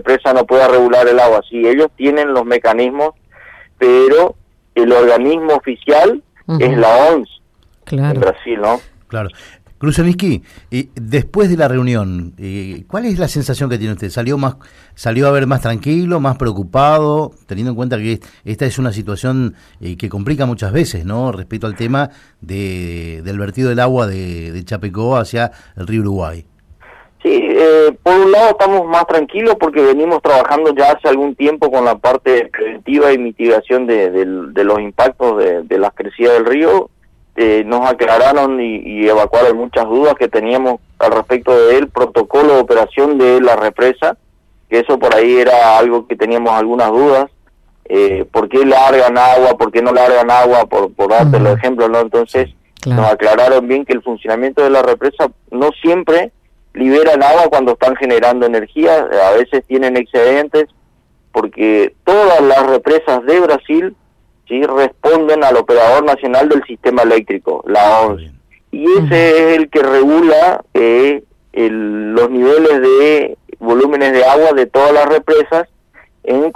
represa no pueda regular el agua. Sí, ellos tienen los mecanismos, pero el organismo oficial es la OMS, en Brasil, ¿no? Claro. Kruszelnicki, después de la reunión, ¿cuál es la sensación que tiene usted? ¿Salió a ver más tranquilo, más preocupado, teniendo en cuenta que esta es una situación que complica muchas veces, ¿no? Respecto al tema del vertido del agua de Chapecó hacia el río Uruguay. Sí, por un lado estamos más tranquilos porque venimos trabajando ya hace algún tiempo con la parte preventiva y mitigación de los impactos de las crecidas del río. Nos aclararon y evacuaron muchas dudas que teníamos al respecto del protocolo de operación de la represa, que eso por ahí era algo que teníamos algunas dudas. ¿Por qué largan agua? ¿Por qué no largan agua? Por darte los ejemplos, ¿no? Entonces, nos aclararon bien que el funcionamiento de la represa no siempre liberan agua cuando están generando energía, a veces tienen excedentes, porque todas las represas de Brasil sí responden al operador nacional del sistema eléctrico, la ONS, y ese es el que regula los niveles de volúmenes de agua de todas las represas en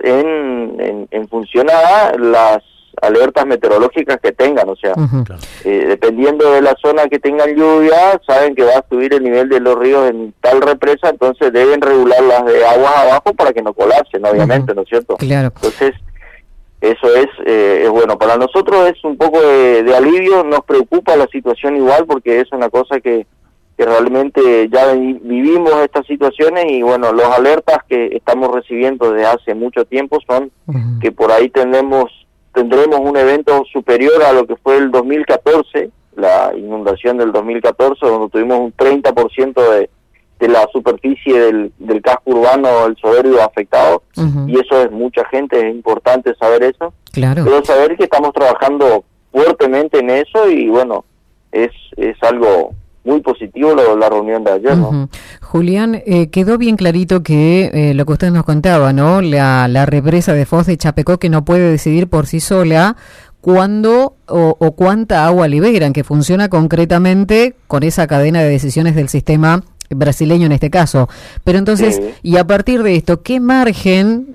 función a las alertas meteorológicas que tengan, o sea, dependiendo de la zona que tengan lluvia, saben que va a subir el nivel de los ríos en tal represa, entonces deben regular las de aguas abajo para que no colapsen, obviamente, ¿no es cierto? Claro. Entonces, eso es bueno. Para nosotros es un poco de alivio, nos preocupa la situación igual, porque es una cosa que realmente ya vivimos estas situaciones y bueno, los alertas que estamos recibiendo desde hace mucho tiempo son que por ahí tendremos un evento superior a lo que fue el 2014, la inundación del 2014, donde tuvimos un 30% de la superficie del casco urbano del Soberbio afectado, y eso es mucha gente, es importante saber eso, pero saber que estamos trabajando fuertemente en eso y bueno, es algo muy positivo la reunión de ayer, ¿no? Julián, quedó bien clarito que lo que usted nos contaba, ¿no? La represa de Foz de Chapecó, que no puede decidir por sí sola cuándo o cuánta agua liberan, que funciona concretamente con esa cadena de decisiones del sistema brasileño en este caso. Pero entonces, y a partir de esto, ¿qué margen,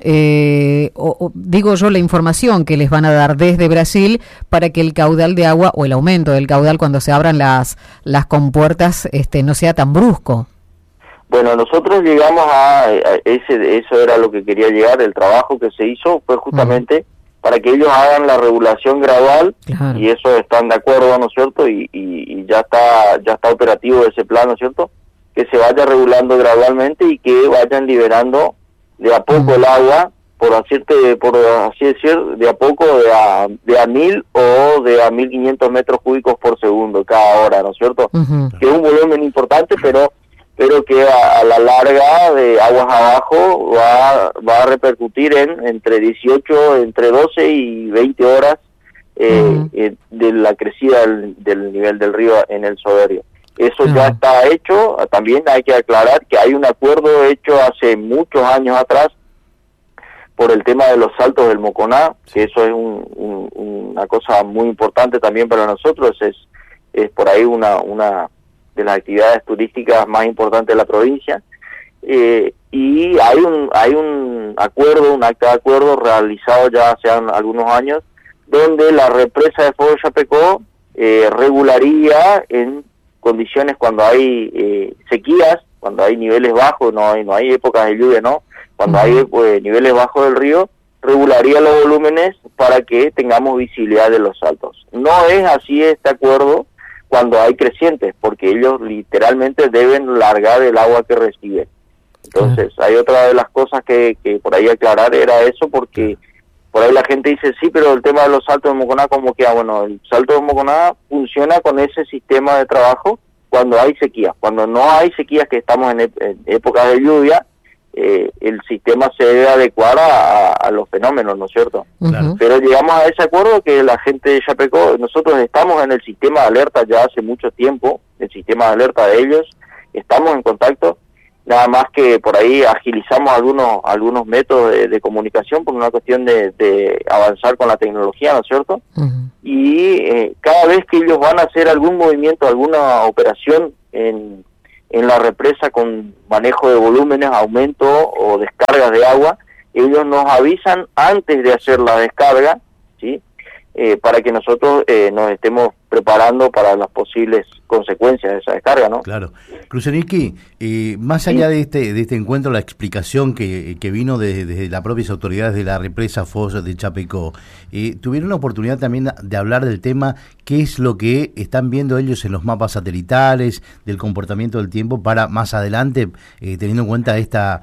digo yo, la información que les van a dar desde Brasil para que el caudal de agua o el aumento del caudal cuando se abran las compuertas no sea tan brusco? Bueno, nosotros llegamos eso era lo que quería llegar, el trabajo que se hizo fue justamente para que ellos hagan la regulación gradual, y eso están de acuerdo, ¿no es cierto? Y ya está operativo ese plan, ¿no es cierto? Que se vaya regulando gradualmente y que vayan liberando de a poco el agua, por así decir, de a poco de a 1000 o de a 1500 metros cúbicos por segundo cada hora, ¿no es cierto? Que es un volumen importante, pero que a la larga de aguas abajo va a repercutir entre 12 y 20 horas de la crecida del nivel del río en el Soberbio. Eso ya está hecho. También hay que aclarar que hay un acuerdo hecho hace muchos años atrás por el tema de los saltos del Moconá, que eso es una cosa muy importante también para nosotros, es por ahí una de las actividades turísticas más importantes de la provincia, y hay un acuerdo, un acta de acuerdo realizado ya hace algunos años, donde la represa de Foz de Chapecó regularía en condiciones cuando hay sequías, cuando hay niveles bajos, no hay épocas de lluvia, ¿no? Cuando hay niveles bajos del río, regularía los volúmenes para que tengamos visibilidad de los saltos. No es así este acuerdo cuando hay crecientes, porque ellos literalmente deben largar el agua que reciben. Entonces, hay otra de las cosas que por ahí aclarar era eso, porque por ahí la gente dice, sí, pero el tema de los saltos de Moconá, como que, bueno, el salto de Moconá funciona con ese sistema de trabajo cuando hay sequías. Cuando no hay sequías, que estamos en épocas de lluvia, el sistema se debe adecuar a los fenómenos, ¿no es cierto? Pero llegamos a ese acuerdo que la gente de Chapecó, nosotros estamos en el sistema de alerta ya hace mucho tiempo, el sistema de alerta de ellos, estamos en contacto, nada más que por ahí agilizamos algunos métodos de comunicación por una cuestión de avanzar con la tecnología, ¿no es cierto? Y cada vez que ellos van a hacer algún movimiento, alguna operación en en la represa con manejo de volúmenes, aumento o descargas de agua, ellos nos avisan antes de hacer la descarga, ¿sí? Para que nosotros nos estemos preparando para las posibles consecuencias de esa descarga, ¿no? Claro. Kruseniski, más allá de este encuentro, la explicación que vino desde las propias autoridades de la represa Foz de Chapecó, tuvieron la oportunidad también de hablar del tema, qué es lo que están viendo ellos en los mapas satelitales, del comportamiento del tiempo para más adelante, teniendo en cuenta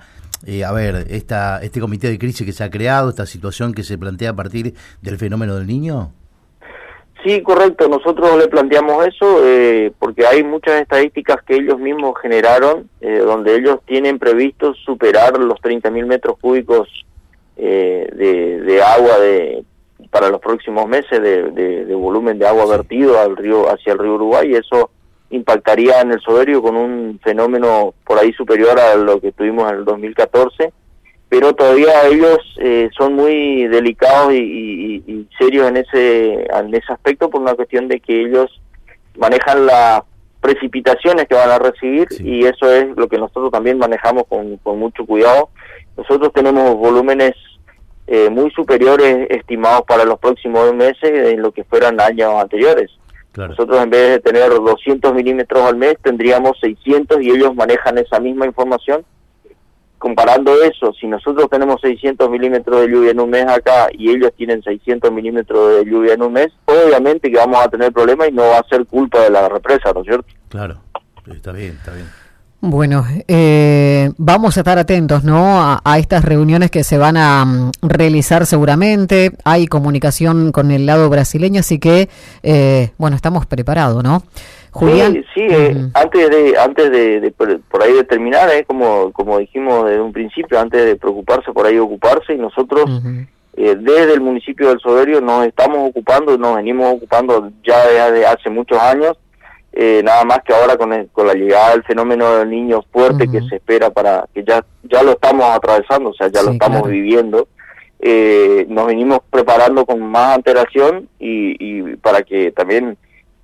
este comité de crisis que se ha creado, esta situación que se plantea a partir del fenómeno del Niño. Sí, correcto. Nosotros le planteamos eso porque hay muchas estadísticas que ellos mismos generaron, donde ellos tienen previsto superar los 30.000 metros cúbicos de agua para los próximos meses de volumen de agua vertido hacia el río Uruguay, y eso impactaría en el Soberbio con un fenómeno por ahí superior a lo que tuvimos en el 2014, pero todavía ellos son muy delicados y serios en ese aspecto, por una cuestión de que ellos manejan las precipitaciones que van a recibir, y eso es lo que nosotros también manejamos con mucho cuidado. Nosotros tenemos volúmenes muy superiores estimados para los próximos meses en lo que fueran años anteriores. Claro. Nosotros, en vez de tener 200 milímetros al mes, tendríamos 600, y ellos manejan esa misma información. Comparando eso, si nosotros tenemos 600 milímetros de lluvia en un mes acá y ellos tienen 600 milímetros de lluvia en un mes, obviamente que vamos a tener problemas y no va a ser culpa de la represa, ¿no es cierto? Claro, está bien. Bueno, vamos a estar atentos, ¿no?, a estas reuniones que se van a realizar seguramente. Hay comunicación con el lado brasileño, así que, estamos preparados, ¿no? Julián. Sí, antes de por ahí de terminar, como dijimos desde un principio, antes de preocuparse, por ahí ocuparse, y nosotros desde el municipio del Soberbio nos venimos ocupando ya desde hace muchos años. Nada más que ahora con la llegada del fenómeno del Niño fuerte que se espera, para que ya lo estamos atravesando, o sea, ya lo estamos viviendo, nos venimos preparando con más antelación y para que también,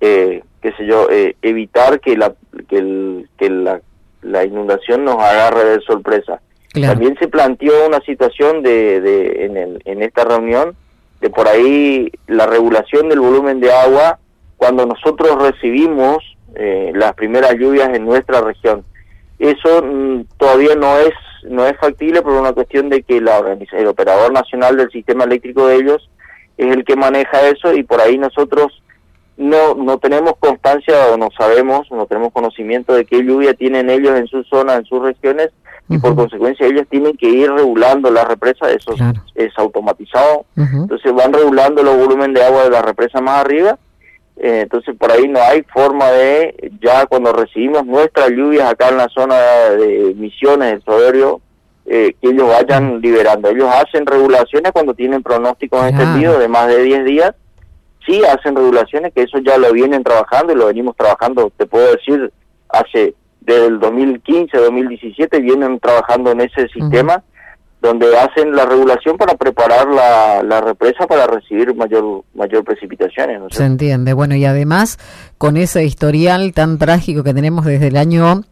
evitar que la inundación nos agarre de sorpresa. Claro. También se planteó una situación en esta reunión de por ahí la regulación del volumen de agua cuando nosotros recibimos las primeras lluvias en nuestra región. Eso todavía no es factible por una cuestión de que el operador nacional del sistema eléctrico de ellos es el que maneja eso, y por ahí nosotros no tenemos constancia o no tenemos conocimiento de qué lluvia tienen ellos en sus zonas, en sus regiones, y por consecuencia ellos tienen que ir regulando la represa. Eso es automatizado. Entonces van regulando los volúmenes de agua de la represa más arriba. Entonces por ahí no hay forma de, ya cuando recibimos nuestras lluvias acá en la zona de Misiones, el Soberbio, que ellos vayan liberando. Ellos hacen regulaciones cuando tienen pronósticos extendidos de más de 10 días, sí hacen regulaciones, que eso ya lo vienen trabajando y lo venimos trabajando, te puedo decir, desde el 2015, 2017 vienen trabajando en ese sistema, donde hacen la regulación para preparar la represa para recibir mayor precipitaciones, ¿no? Se entiende. Bueno, y además, con ese historial tan trágico que tenemos desde el año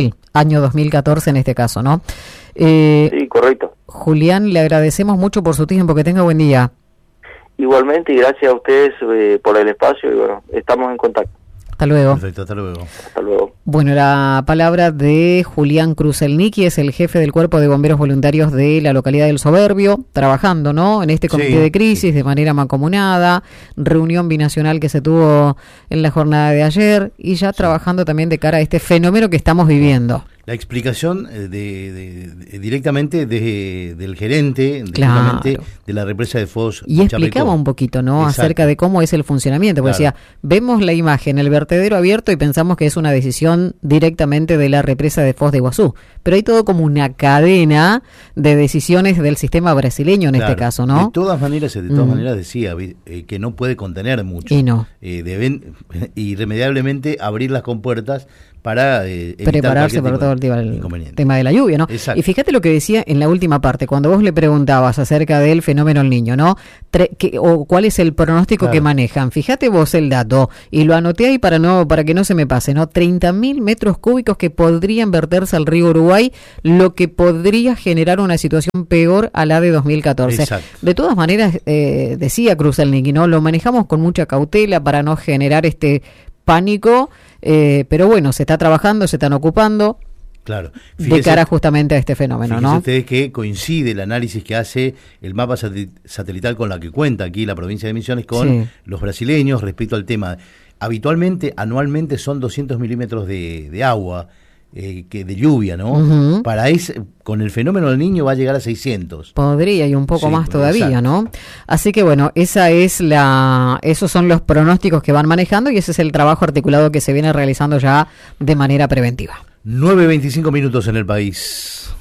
2014 en este caso, ¿no? Sí, correcto. Julián, le agradecemos mucho por su tiempo, que tenga buen día. Igualmente, y gracias a ustedes por el espacio, y bueno, estamos en contacto. Hasta luego. Perfecto, hasta luego. Hasta luego. Bueno, la palabra de Julián Kruseniski, es el jefe del Cuerpo de Bomberos Voluntarios de la localidad del Soberbio, trabajando, ¿no?, en este comité de crisis de manera mancomunada, reunión binacional que se tuvo en la jornada de ayer, y ya trabajando también de cara a este fenómeno que estamos viviendo. La explicación directamente del gerente, directamente de la represa de Foz. Y explicaba un poquito, ¿no?, acerca de cómo es el funcionamiento, porque decía, vemos la imagen, el vertedero abierto, y pensamos que es una decisión directamente de la represa de Foz de Iguazú, pero hay todo como una cadena de decisiones del sistema brasileño en este caso, ¿no? De todas maneras decía que no puede contener mucho. Y no. Deben irremediablemente abrir las compuertas para prepararse para todo el tema de la lluvia, ¿no? Exacto. Y fíjate lo que decía en la última parte, cuando vos le preguntabas acerca del fenómeno El Niño, ¿no? O cuál es el pronóstico que manejan. Fíjate vos el dato, y lo anoté ahí para que no se me pase, ¿no? 30.000 metros cúbicos que podrían verterse al río Uruguay, lo que podría generar una situación peor a la de 2014. Exacto. De todas maneras, decía Kruselniki, ¿no? Lo manejamos con mucha cautela para no generar este pánico, pero bueno, se está trabajando, se están ocupando. Claro. De cara justamente a este fenómeno, ¿no? Ustedes que coincide el análisis que hace el mapa satelital con la que cuenta aquí la provincia de Misiones con los brasileños respecto al tema. Habitualmente, anualmente son 200 milímetros de agua, de lluvia, ¿no? Uh-huh. Con el fenómeno del Niño va a llegar a 600. Podría, y un poco más todavía, exacto. ¿no? Así que bueno, esos son los pronósticos que van manejando y ese es el trabajo articulado que se viene realizando ya de manera preventiva. 9:25 minutos en el país.